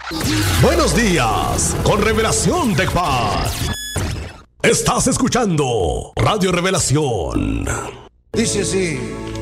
Buenos días, con Revelación Tecpat. Estás escuchando Radio Revelación. Dice así.